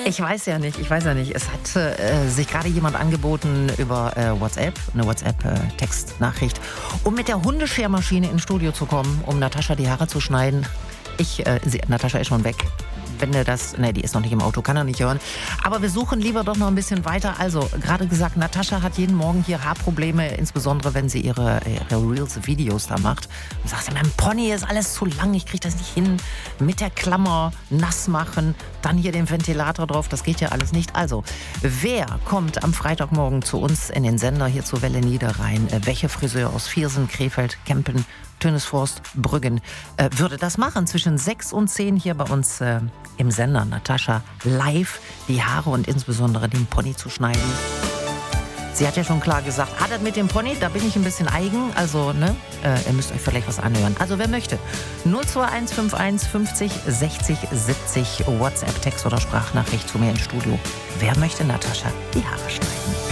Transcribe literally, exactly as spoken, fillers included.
Ich weiß ja nicht, ich weiß ja nicht. Es hat äh, sich gerade jemand angeboten über äh, WhatsApp, eine WhatsApp-Textnachricht, um mit der Hundeschermaschine ins Studio zu kommen, um Natascha die Haare zu schneiden. Ich, äh, sie, Natascha ist schon weg. Wenn er das, ne, die ist noch nicht im Auto, kann er nicht hören. Aber wir suchen lieber doch noch ein bisschen weiter. Also, gerade gesagt, Natascha hat jeden Morgen hier Haarprobleme, insbesondere wenn sie ihre, ihre Reels, Videos da macht. Und sagt, mein Pony ist alles zu lang, ich kriege das nicht hin. Mit der Klammer nass machen, dann hier den Ventilator drauf, das geht ja alles nicht. Also, wer kommt am Freitagmorgen zu uns in den Sender hier zu Welle Niederrhein? Welcher Friseur aus Viersen, Krefeld, Kempen, Tönisforst, Brüggen äh, würde das machen? Zwischen sechs und zehn hier bei uns äh, im Sender. Natascha live die Haare und insbesondere den Pony zu schneiden. Sie hat ja schon klar gesagt, ah, das mit dem Pony, da bin ich ein bisschen eigen. Also, ne, äh, ihr müsst euch vielleicht was anhören. Also, wer möchte, null zwei eins fünf eins fünfzig sechzig siebzig WhatsApp, Text oder Sprachnachricht zu mir ins Studio. Wer möchte Natascha die Haare schneiden?